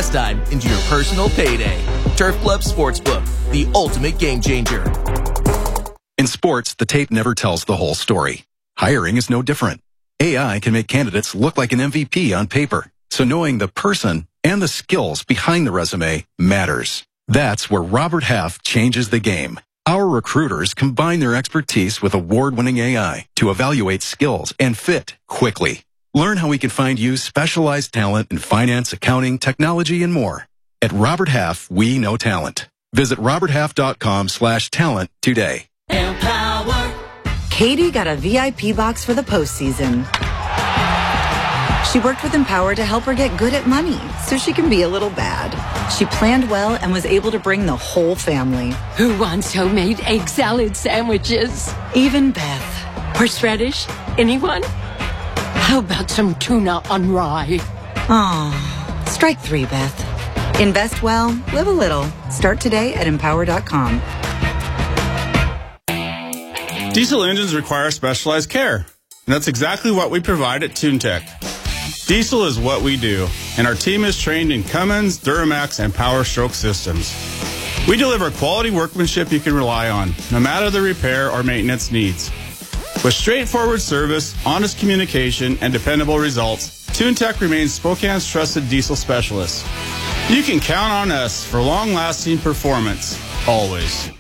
pastime into your personal payday. Turf Club Sportsbook, the ultimate game changer. In sports, the tape never tells the whole story. Hiring is no different. AI can make candidates look like an MVP on paper. So knowing the person and the skills behind the resume matters. That's where Robert Half changes the game. Our recruiters combine their expertise with award-winning AI to evaluate skills and fit quickly. Learn how we can find you specialized talent in finance, accounting, technology, and more. At Robert Half, we know talent. Visit roberthalf.com/talent today. Empower. Katie got a VIP box for the postseason. She worked with Empower to help her get good at money so she can be a little bad. She planned well and was able to bring the whole family. Who wants homemade egg salad sandwiches? Even Beth. Horseradish? Anyone? How about some tuna on rye? Oh, strike 3, Beth. Invest well, live a little. Start today at empower.com. Diesel engines require specialized care, and that's exactly what we provide at TuneTech. Diesel is what we do, and our team is trained in Cummins, Duramax, and Power Stroke systems. We deliver quality workmanship you can rely on, no matter the repair or maintenance needs. With straightforward service, honest communication, and dependable results, TuneTech remains Spokane's trusted diesel specialist. You can count on us for long-lasting performance, always.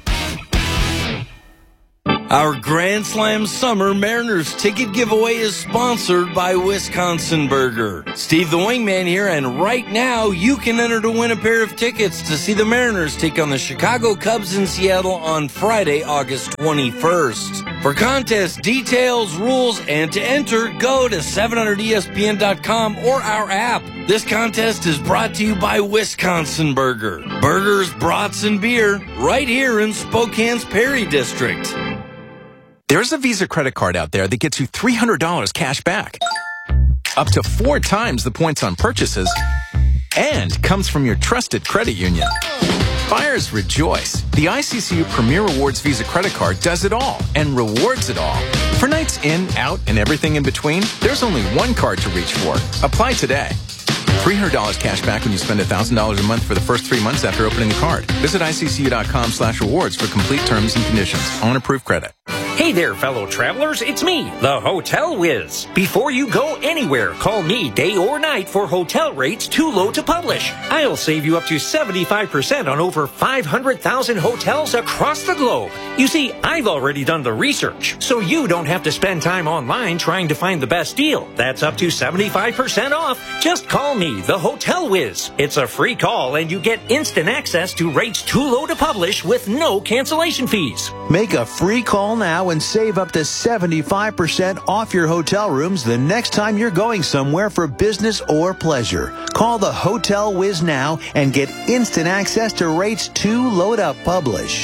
Our Grand Slam Summer Mariners ticket giveaway is sponsored by Wisconsin Burger. Steve the Wingman here, and right now you can enter to win a pair of tickets to see the Mariners take on the Chicago Cubs in Seattle on Friday, August 21st. For contest details, rules, and to enter, go to 700ESPN.com or our app. This contest is brought to you by Wisconsin Burger. Burgers, brats, and beer right here in Spokane's Perry District. There's a Visa credit card out there that gets you $300 cash back, up to 4 times the points on purchases, and comes from your trusted credit union. Buyers rejoice. The ICCU Premier Rewards Visa credit card does it all and rewards it all. For nights in, out, and everything in between, there's only one card to reach for. Apply today. $300 cash back when you spend $1,000 a month for the first 3 months after opening the card. Visit ICCU.com/rewards for complete terms and conditions. On approved credit. Hey there, fellow travelers. It's me, the Hotel Whiz. Before you go anywhere, call me day or night for hotel rates too low to publish. I'll save you up to 75% on over 500,000 hotels across the globe. You see, I've already done the research, so you don't have to spend time online trying to find the best deal. That's up to 75% off. Just call me, the Hotel Whiz. It's a free call, and you get instant access to rates too low to publish with no cancellation fees. Make a free call now and save up to 75% off your hotel rooms the next time you're going somewhere for business or pleasure. Call the Hotel Whiz now and get instant access to rates too low to publish.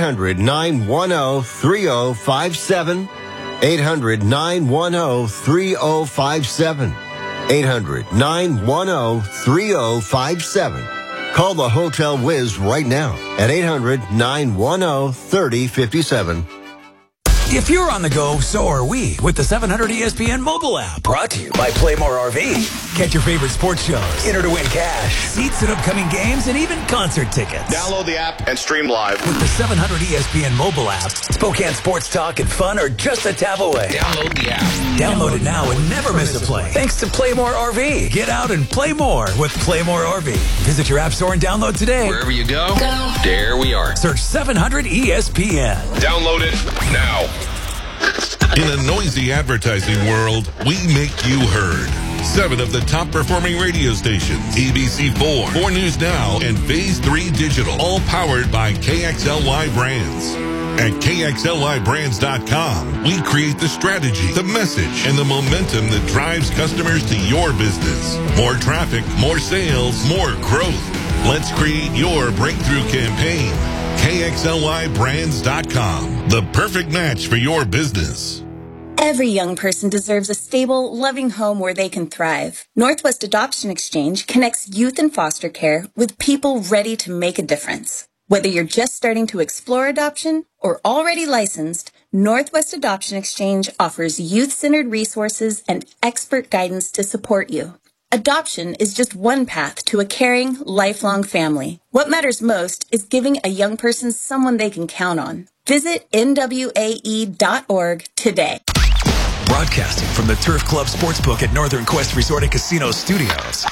800-910-3057. 800-910-3057. 800-910-3057. Call the Hotel Whiz right now at 800-910-3057. If you're on the go, so are we with the 700 ESPN mobile app. Brought to you by Playmore RV. Catch your favorite sports shows, enter to win cash, seats at upcoming games, and even concert tickets. Download the app and stream live. With the 700 ESPN mobile app, Spokane sports talk and fun are just a tap away. Download the app. Download it now and never miss a play. Thanks to Playmore RV. Get out and play more with Playmore RV. Visit your app store and download today. Wherever you go, there we are. Search 700 ESPN. Download it now. In a noisy advertising world, we make you heard. 7 of the top performing radio stations, ABC4, 4 News Now, and Phase 3 Digital, all powered by KXLY Brands. At KXLYBrands.com, we create the strategy, the message, and the momentum that drives customers to your business. More traffic, more sales, more growth. Let's create your breakthrough campaign. KXLYBrands.com, the perfect match for your business. Every young person deserves a stable, loving home where they can thrive. Northwest Adoption Exchange connects youth in foster care with people ready to make a difference. Whether you're just starting to explore adoption or already licensed, Northwest Adoption Exchange offers youth-centered resources and expert guidance to support you. adoption is just one path to a caring, lifelong family. What matters most is giving a young person someone they can count on. Visit nwae.org today. Broadcasting from the Turf Club Sportsbook at Northern Quest Resort and Casino Studios.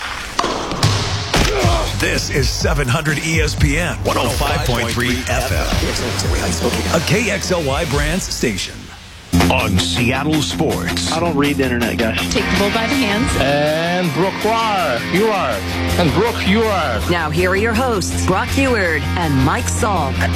This is 700 ESPN 105.3 FM. A KXLY Brands station. On Seattle Sports. I don't read the internet, guys. Take the bull by the hands. And Brooke Huard. And Brooke Huard. Now here are your hosts, Brock Huard and Mike Saul. Morning,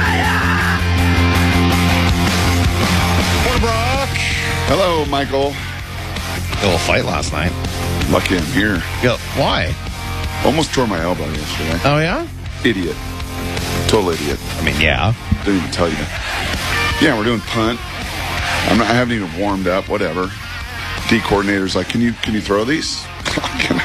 Brock. Hello, Michael. A little fight last night. Lucky I'm here. Yo, why? Almost tore my elbow yesterday. Oh, yeah? Idiot. Total idiot. I mean, yeah. Didn't even tell you. Yeah, we're doing punt. I haven't even warmed up, whatever. D coordinator's like, can you throw these? Can I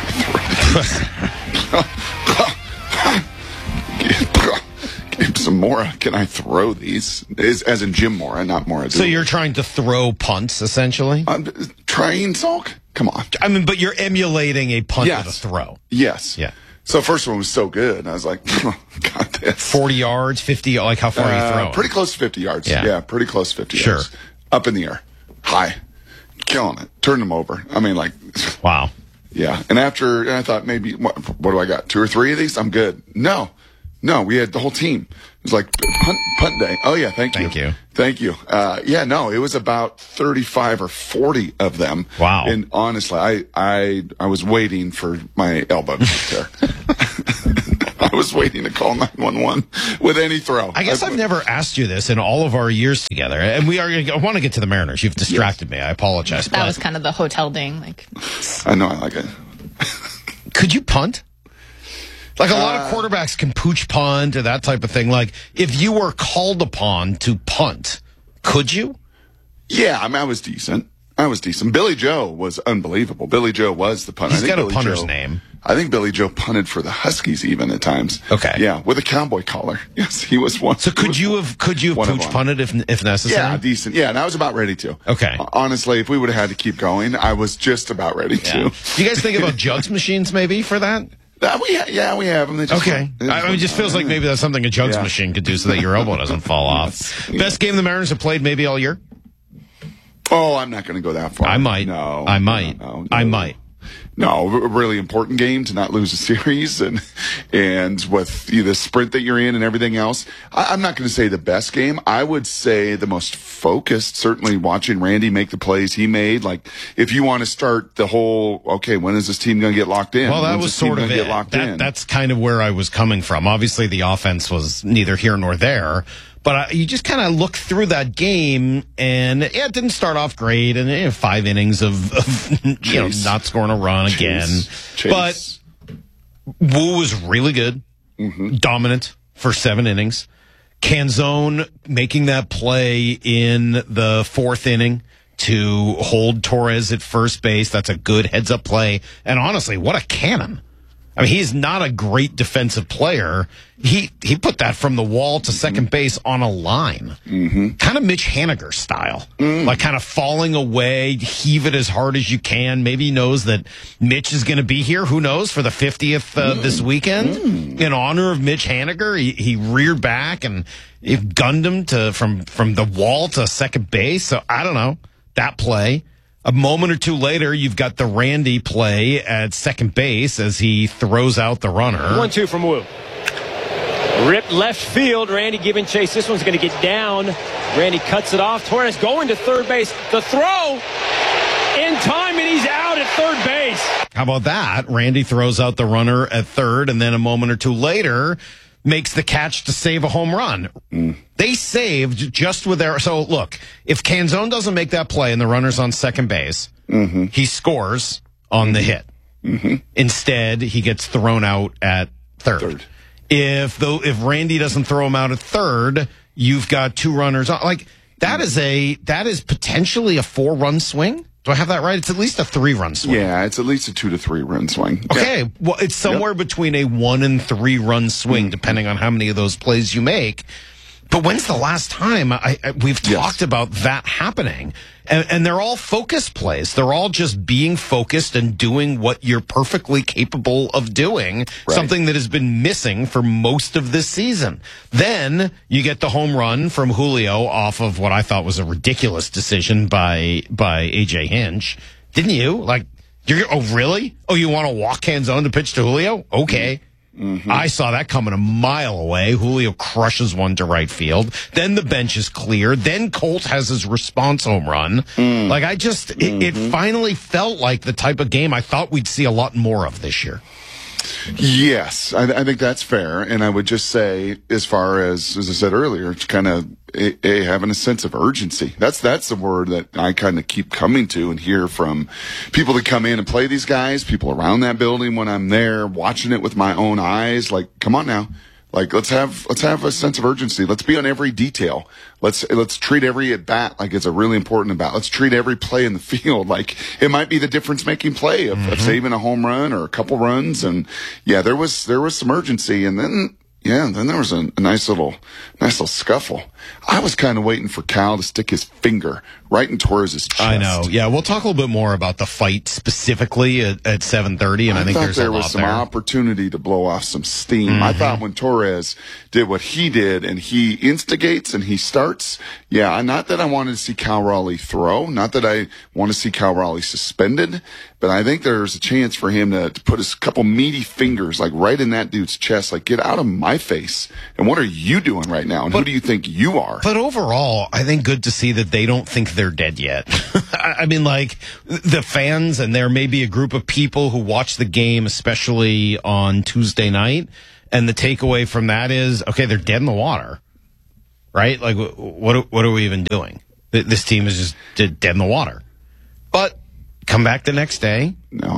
throw these? Give some more. Can I throw these? As in Jim Mora, not Mora. So you're trying to throw punts, essentially? Trying, Salk? Come on. I mean, but you're emulating a punt with a throw. Yes. Yeah. So the first one was so good. I was like, got this. 40 yards, 50, like how far are you throwing? Pretty close to 50 yards. Yeah, pretty close to 50 yards. Sure. Up in the air. High. Killing it. Turned them over. I mean, like. Wow. Yeah. And I thought maybe, what do I got? 2 or 3 of these? I'm good. No, we had the whole team. It was like punt day. Oh, yeah. Thank you. It was about 35 or 40 of them. Wow. And honestly, I was waiting for my elbow to tear. I was waiting to call 911 with any throw. I guess I've never asked you this in all of our years together. And I want to get to the Mariners. You've distracted me. I apologize. That was kind of the hotel ding. I know. I like it. Could you punt? Like a lot of quarterbacks can pooch punt or that type of thing. Like if you were called upon to punt, could you? Yeah, I was decent. Billy Joe was unbelievable. Billy Joe was the punter. He's got a punter's name. I think Billy Joe punted for the Huskies even at times. Okay. Yeah, with a cowboy collar. Yes, he was one. So could you have pooch punted if necessary? Yeah, decent. Yeah, and I was about ready to. Okay. Honestly, if we would have had to keep going, I was just about ready to. Do you guys think about jugs machines maybe for that? We have them. Okay. It just feels like maybe that's something a jugs machine could do so that your elbow doesn't fall off. Best game the Mariners have played maybe all year? Oh, I'm not going to go that far. I might. No. I might. No, a really important game to not lose a series and with the sprint that you're in and everything else. I'm not going to say the best game. I would say the most focused, certainly watching Randy make the plays he made. Like, if you want to start the whole, okay, when is this team going to get locked in? Well, that was sort of it. That's kind of where I was coming from. Obviously, the offense was neither here nor there. But you just kind of look through that game, and it didn't start off great, and 5 innings of not scoring a run again. But Wu was really good, dominant for 7 innings. Canzone making that play in the 4th inning to hold Torres at first base. That's a good heads-up play. And honestly, what a cannon. I mean, he's not a great defensive player. He put that from the wall to second base on a line. Kind of Mitch Haniger style. Like kind of falling away, heave it as hard as you can. Maybe he knows that Mitch is going to be here. Who knows? For the 50th this weekend. In honor of Mitch Haniger, he reared back and gunned him from the wall to second base. So I don't know. That play. A moment or two later, you've got the Randy play at second base as he throws out the runner. 1-2 from Wu. Ripped left field. Randy giving chase. This one's going to get down. Randy cuts it off. Torres going to third base. The throw in time, and he's out at third base. How about that? Randy throws out the runner at third, and then a moment or two later makes the catch to save a home run. They saved just with their... So, look, if Canzone doesn't make that play and the runner's on second base, he scores on the hit. Instead, he gets thrown out at third. If Randy doesn't throw him out at third, you've got 2 runners on. Like, that is potentially a 4-run swing. Do I have that right? It's at least a 3-run swing. Yeah, it's at least a 2 to 3 run swing. Okay, well, it's somewhere between a 1 and 3 run swing, depending on how many of those plays you make. But when's the last time we've talked about that happening? And they're all focus plays. They're all just being focused and doing what you're perfectly capable of doing, something that has been missing for most of this season. Then you get the home run from Julio off of what I thought was a ridiculous decision by A.J. Hinch. Didn't you? Like, oh, really? Oh, you want to walk hands on to pitch to Julio? Okay. Mm-hmm. I saw that coming a mile away. Julio crushes one to right field. Then the bench is clear. Then Colt has his response home run. Like, it finally felt like the type of game I thought we'd see a lot more of this year. Yes, I think that's fair. And I would just say, as far as I said earlier, it's kind of having a sense of urgency. That's the word that I kind of keep coming to and hear from people that come in and play these guys, people around that building when I'm there, watching it with my own eyes. Like, come on now. Like, let's have a sense of urgency. Let's be on every detail. Let's treat every at bat like it's a really important at bat. Let's treat every play in the field like it might be the difference making play of saving a home run or a couple runs. And yeah, there was some urgency, and then there was a nice little scuffle. I was kind of waiting for Cal to stick his finger right in Torres' chest. I know. Yeah, we'll talk a little bit more about the fight specifically at 7:30, and I think there's a lot there. There was some opportunity to blow off some steam. I thought when Torres did what he did and he instigates and he starts, not that I wanted to see Cal Raleigh throw, not that I want to see Cal Raleigh suspended, but I think there's a chance for him to put his couple meaty fingers like right in that dude's chest, like, get out of my face. And what are you doing right now? And who do you think you are? But overall, I think good to see that they don't think they're dead yet. I mean, like, the fans, and there may be a group of people who watch the game, especially on Tuesday night, and the takeaway from that is, okay, they're dead in the water, right? Like, what are we even doing? This team is just dead in the water. But come back the next day.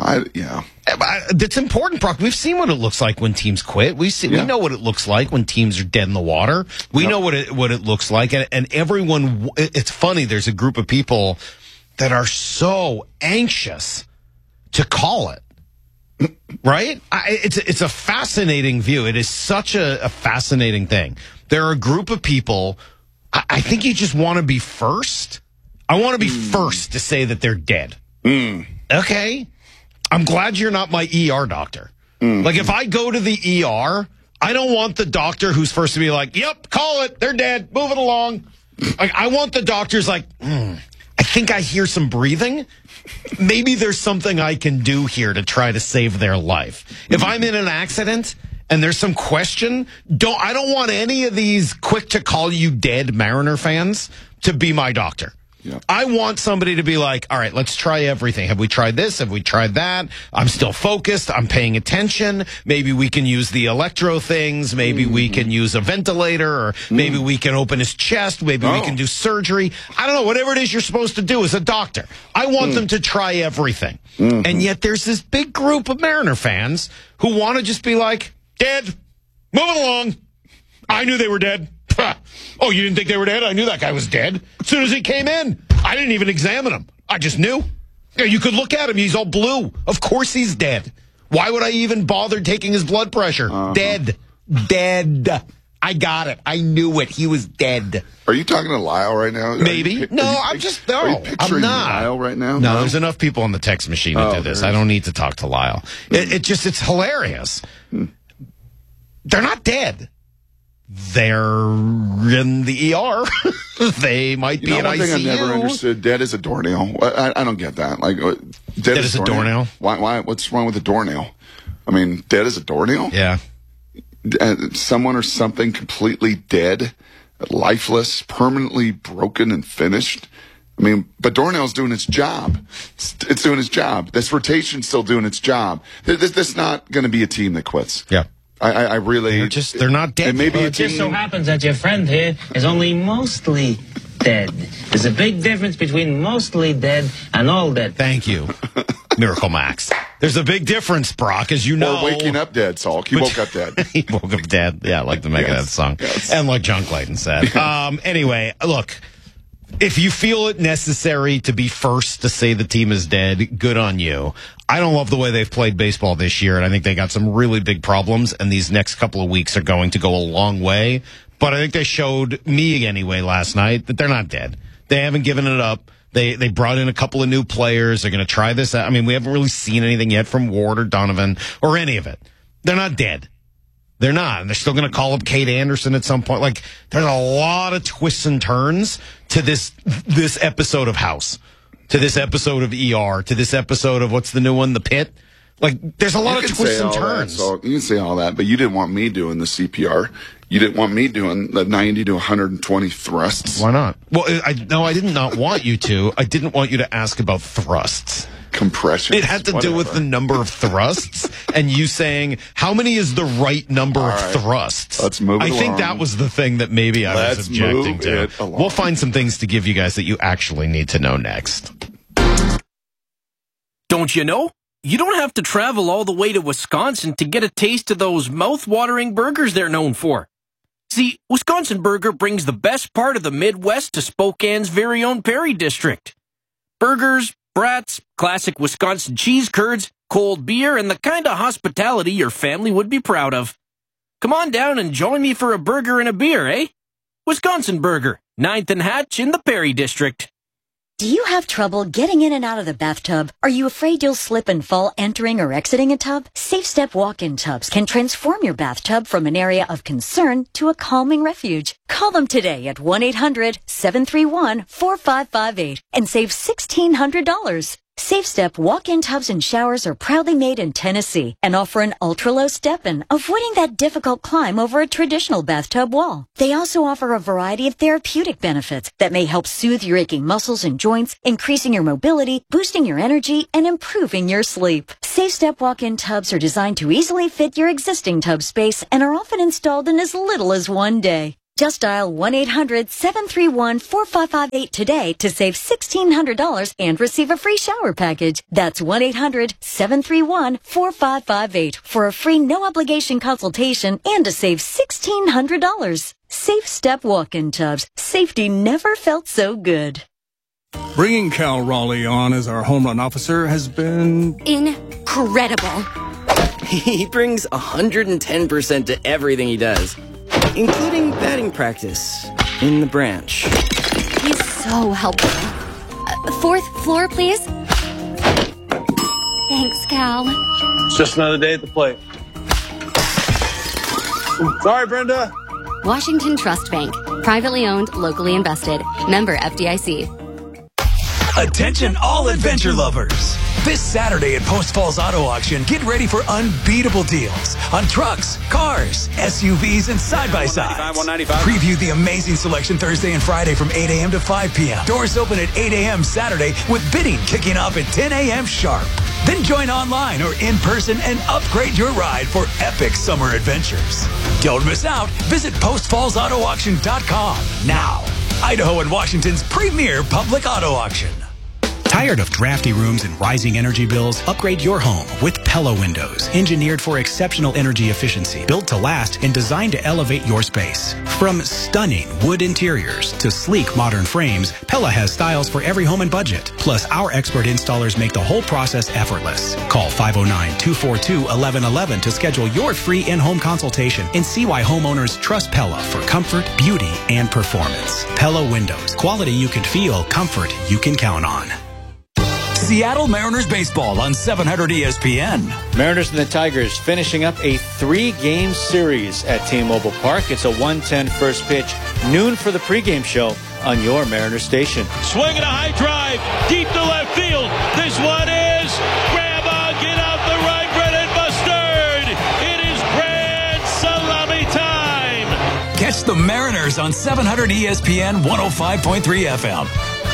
That's important, Brock. We've seen what it looks like when teams quit. We know what it looks like when teams are dead in the water. We know what it looks like, and everyone. It's funny. There's a group of people that are so anxious to call it. Right? It's a fascinating view. It is such a fascinating thing. There are a group of people. I think you just want to be first. I want to be first to say that they're dead. Okay. I'm glad you're not my ER doctor. Like, if I go to the ER, I don't want the doctor who's first to be like, yep, call it. They're dead. Move it along. Like, I want the doctors like, I think I hear some breathing. Maybe there's something I can do here to try to save their life. If I'm in an accident and there's some question, I don't want any of these quick to call you dead Mariner fans to be my doctor. Yeah. I want somebody to be like, all right, let's try everything. Have we tried this? Have we tried that? I'm still focused. I'm paying attention. Maybe we can use the electro things. Maybe we can use a ventilator, or maybe we can open his chest. Maybe we can do surgery. I don't know. Whatever it is you're supposed to do as a doctor. I want them to try everything. And yet there's this big group of Mariner fans who want to just be like, dead. Moving along. I knew they were dead. Oh, you didn't think they were dead? I knew that guy was dead. As soon as he came in, I didn't even examine him. I just knew. You could look at him. He's all blue. Of course he's dead. Why would I even bother taking his blood pressure? Dead. I got it. I knew it. He was dead. Are you talking to Lyle right now? Maybe. I'm not. Lyle right now? No, there's enough people on the text machine to do this. I don't need to talk to Lyle. It's hilarious. They're not dead. They're in the ER. They might be in ICU. One thing I never understood: dead as a doornail. I don't get that. Like, dead as a doornail. Why? What's wrong with a doornail? I mean, dead as a doornail. Yeah. Someone or something completely dead, lifeless, permanently broken and finished. I mean, but doornail's doing its job. It's doing its job. This rotation's still doing its job. This is not going to be a team that quits. Yeah. I really... They're not dead. It just so happens that your friend here is only mostly dead. There's a big difference between mostly dead and all dead. Thank you, Miracle Max. There's a big difference, Brock, as you know. Or waking up dead, Salk. He woke up dead. He woke up dead. Yeah, like the Megadeth song. Yes. And like John Clayton said. Anyway, look, if you feel it necessary to be first to say the team is dead, good on you. I don't love the way they've played baseball this year, and I think they got some really big problems, and these next couple of weeks are going to go a long way But I think they showed me anyway last night that they're not dead. They haven't given it up. They brought in a couple of new players. They're going to try this out. I mean, we haven't really seen anything yet from Ward or Donovan or any of it. They're not dead. They're not. And they're still going to call up Kate Anderson at some point. Like, there's a lot of twists and turns to this episode of House, to this episode of ER, to this episode of what's the new one, The Pit. Like, there's a lot of twists and turns. You can say all that, but you didn't want me doing the CPR. You didn't want me doing the 90 to 120 thrusts. Why not? Well, I did not want you to. I didn't want you to ask about thrusts. Compression. It had to do with the number of thrusts and you saying, how many is the right number of thrusts? Let's move it along. I think that was the thing that maybe I was objecting to. We'll find some things to give you guys that you actually need to know next. Don't you know? You don't have to travel all the way to Wisconsin to get a taste of those mouth-watering burgers they're known for. See, Wisconsin Burger brings the best part of the Midwest to Spokane's very own Perry District. Burgers, brats, classic Wisconsin cheese curds, cold beer, and the kind of hospitality your family would be proud of. Come on down and join me for a burger and a beer, eh? Wisconsin Burger, 9th and Hatch in the Perry District. Do you have trouble getting in and out of the bathtub? Are you afraid you'll slip and fall entering or exiting a tub? Safe Step walk-in tubs can transform your bathtub from an area of concern to a calming refuge. Call them today at 1-800-731-4558 and save $1,600. Safe Step walk-in tubs and showers are proudly made in Tennessee and offer an ultra-low step-in, avoiding that difficult climb over a traditional bathtub wall. They also offer a variety of therapeutic benefits that may help soothe your aching muscles and joints, increasing your mobility, boosting your energy, and improving your sleep. Safe Step walk-in tubs are designed to easily fit your existing tub space and are often installed in as little as one day. Just dial 1-800-731-4558 today to save $1,600 and receive a free shower package. That's 1-800-731-4558 for a free no-obligation consultation and to save $1,600. Safe Step walk-in tubs. Safety never felt so good. Bringing Cal Raleigh on as our home run officer has been incredible. He brings 110% to everything he does, including batting practice in the branch. He's so helpful. 4th floor, please. Thanks, Cal. It's just another day at the plate. Sorry, Brenda. Washington Trust Bank. Privately owned, locally invested. Member FDIC. Attention all adventure lovers. This Saturday at Post Falls Auto Auction, get ready for unbeatable deals on trucks, cars, SUVs, and side-by-sides. Preview the amazing selection Thursday and Friday from 8 a.m. to 5 p.m. Doors open at 8 a.m. Saturday with bidding kicking off at 10 a.m. sharp. Then join online or in person and upgrade your ride for epic summer adventures. Don't miss out. Visit postfallsautoauction.com now. Idaho and Washington's premier public auto auction. Tired of drafty rooms and rising energy bills? Upgrade your home with Pella Windows, engineered for exceptional energy efficiency, built to last, and designed to elevate your space. From stunning wood interiors to sleek modern frames, Pella has styles for every home and budget. Plus, our expert installers make the whole process effortless. Call 509-242-1111 to schedule your free in-home consultation and see why homeowners trust Pella for comfort, beauty, and performance. Pella Windows. Quality you can feel, comfort you can count on. Seattle Mariners baseball on 700 ESPN. Mariners and the Tigers finishing up a 3-game series at T-Mobile Park. It's a 1:10 first pitch, noon for the pregame show on your Mariners station. Swinging a high drive, deep to left field. This one is grandma, get out the right, bread and mustard. It is grand salami time. Catch the Mariners on 700 ESPN 105.3 FM.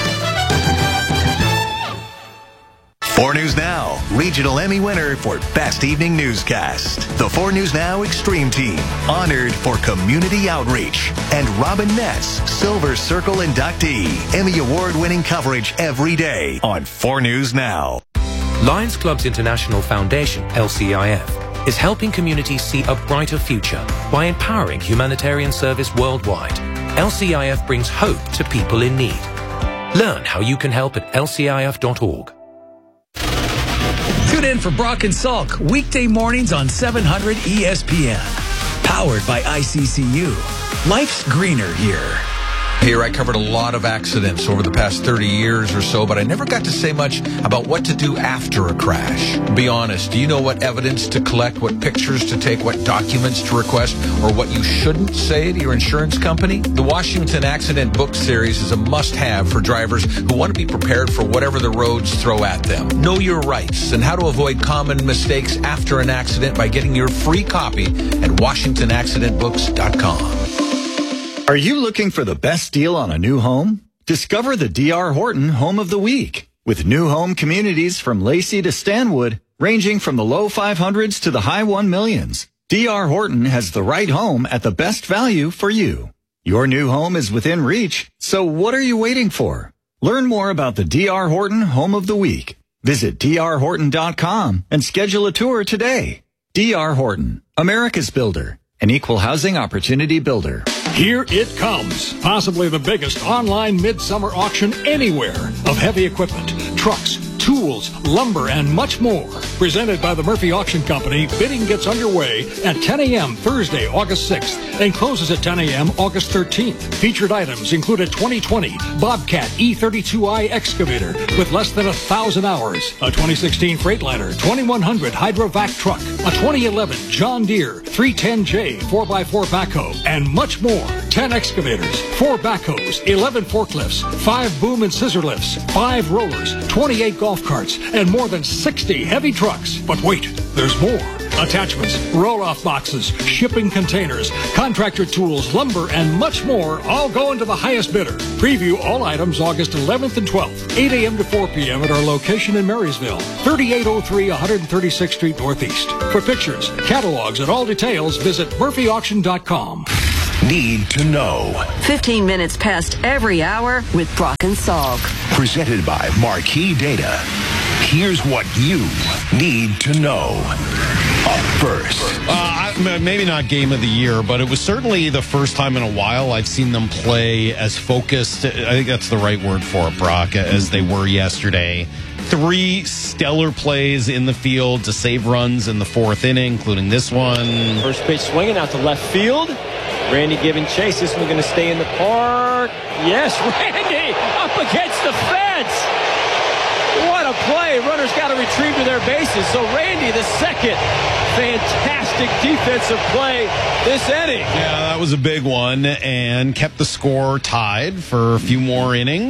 4 News Now, Regional Emmy winner for Best Evening Newscast. The 4 News Now Extreme Team, honored for community outreach. And Robin Ness, Silver Circle inductee. Emmy Award-winning coverage every day on 4 News Now. Lions Clubs International Foundation, LCIF, is helping communities see a brighter future by empowering humanitarian service worldwide. LCIF brings hope to people in need. Learn how you can help at lcif.org. Tune in for Brock and Salk weekday mornings on 700 ESPN. Powered by ICCU. Life's greener here. Here, I covered a lot of accidents over the past 30 years or so, but I never got to say much about what to do after a crash. Be honest, do you know what evidence to collect, what pictures to take, what documents to request, or what you shouldn't say to your insurance company? The Washington Accident Book Series is a must-have for drivers who want to be prepared for whatever the roads throw at them. Know your rights and how to avoid common mistakes after an accident by getting your free copy at WashingtonAccidentBooks.com. Are you looking for the best deal on a new home? Discover the D.R. Horton Home of the Week. With new home communities from Lacey to Stanwood, ranging from the low 500s to the high 1 millions, D.R. Horton has the right home at the best value for you. Your new home is within reach, so what are you waiting for? Learn more about the D.R. Horton Home of the Week. Visit drhorton.com and schedule a tour today. D.R. Horton, America's builder, an equal housing opportunity builder. Here it comes, possibly the biggest online midsummer auction anywhere of heavy equipment, trucks, tools, lumber, and much more. Presented by the Murphy Auction Company, bidding gets underway at 10 a.m. Thursday, August 6th, and closes at 10 a.m. August 13th. Featured items include a 2020 Bobcat E32i excavator with less than 1,000 hours, a 2016 Freightliner 2100 Hydrovac truck, a 2011 John Deere 310J 4x4 backhoe, and much more. 10 excavators, 4 backhoes, 11 forklifts, 5 boom and scissor lifts, 5 rollers, 28 golf carts, and more than 60 heavy trucks. But wait, there's more. Attachments, roll-off boxes, shipping containers, contractor tools, lumber, and much more all go into the highest bidder. Preview all items August 11th and 12th, 8 a.m. to 4 p.m. at our location in Marysville, 3803 136th Street Northeast. For pictures, catalogs, and all details, visit murphyauction.com. Need to know. 15 minutes past every hour with Brock and Salk. Presented by Marquee Data. Here's what you need to know. Up first. Maybe not game of the year, but it was certainly the first time in a while I've seen them play as focused, I think that's the right word for it, Brock, as they were yesterday. 3 stellar plays in the field to save runs in the 4th inning, including this one. First pitch swinging out to left field. Randy giving chase. This one's going to stay in the park. Yes, Randy up against the fence. What a play. Runners got to retrieve to their bases. So Randy, the second fantastic defensive play this inning. Yeah, that was a big one and kept the score tied for a few more innings.